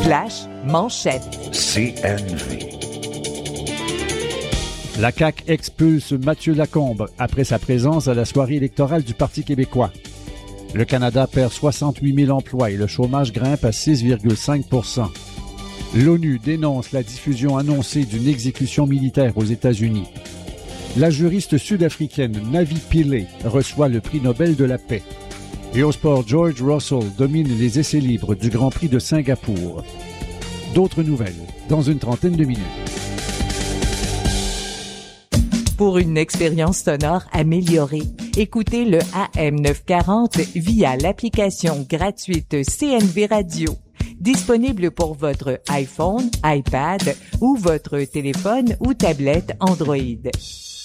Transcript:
/manchette. CNV. La CAQ expulse Mathieu Lacombe après sa présence à la soirée électorale du Parti québécois. Le Canada perd 68 000 emplois et le chômage grimpe à 6,5 %. L'ONU dénonce la diffusion annoncée d'une exécution militaire aux États-Unis. La juriste sud-africaine Navi Pillay reçoit le prix Nobel de la paix. Et au sport, George Russell domine les essais libres du Grand Prix de Singapour. D'autres nouvelles dans une trentaine de minutes. Pour une expérience sonore améliorée, écoutez le AM940 via l'application gratuite CNV Radio. Disponible pour votre iPhone, iPad ou votre téléphone ou tablette Android.